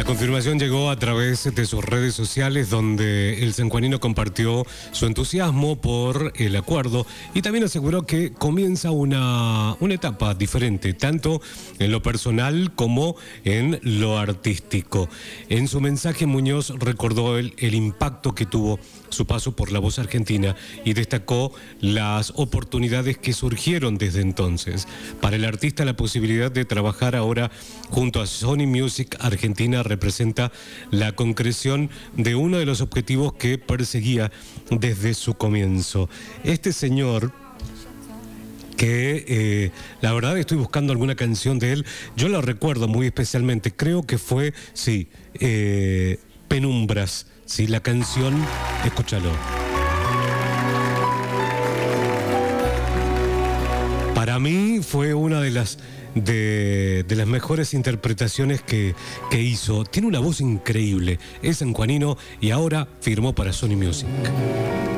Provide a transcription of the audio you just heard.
confirmación llegó a través de sus redes sociales, donde el sanjuanino compartió su entusiasmo por el acuerdo y también aseguró que comienza una etapa diferente, tanto en lo personal como en lo artístico. En su mensaje, Muñoz recordó el impacto que tuvo su paso por La Voz Argentina y destacó las oportunidades que surgieron desde entonces. Para el artista, la posibilidad de trabajar ahora junto a Sony Music Argentina representa la concreción de uno de los objetivos que perseguía desde su comienzo. Este señor, que la verdad estoy buscando alguna canción de él, yo la recuerdo muy especialmente, creo que fue, sí, Penumbras, sí, la canción, escúchalo. Para mí fue una de las mejores interpretaciones que hizo. Tiene una voz increíble, es sanjuanino y ahora firmó para Sony Music.